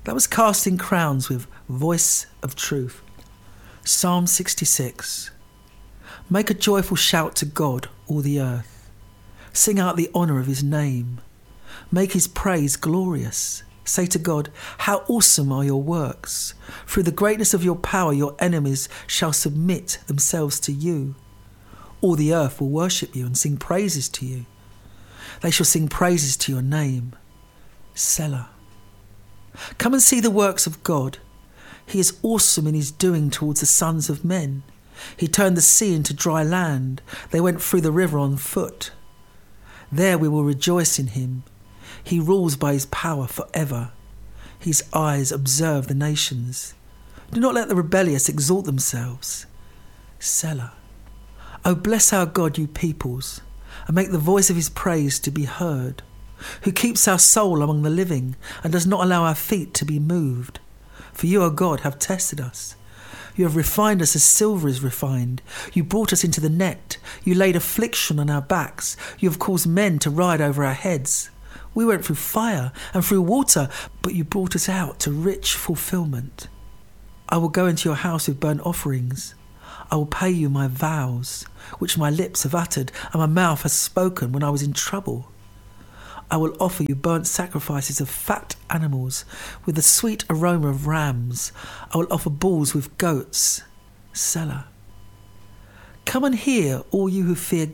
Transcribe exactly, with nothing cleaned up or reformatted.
That was Casting Crowns with Voice of Truth. Psalm sixty-six. Make a joyful shout to God, all the earth. Sing out the honour of his name. Make his praise glorious. Say to God, how awesome are your works. Through the greatness of your power, your enemies shall submit themselves to you. All the earth will worship you and sing praises to you. They shall sing praises to your name. Selah. Come and see the works of God. He is awesome in his doing towards the sons of men. He turned the sea into dry land. They went through the river on foot. There we will rejoice in him. He rules by his power forever. His eyes observe the nations. Do not let the rebellious exalt themselves. Selah. O bless our God, you peoples, and make the voice of his praise to be heard, who keeps our soul among the living and does not allow our feet to be moved. For you, O God, have tested us. You have refined us as silver is refined. You brought us into the net. You laid affliction on our backs. You have caused men to ride over our heads. We went through fire and through water, but you brought us out to rich fulfilment. I will go into your house with burnt offerings. I will pay you my vows, which my lips have uttered and my mouth has spoken when I was in trouble. I will offer you burnt sacrifices of fat animals with the sweet aroma of rams. I will offer bulls with goats. Selah. Come and hear, all you who fear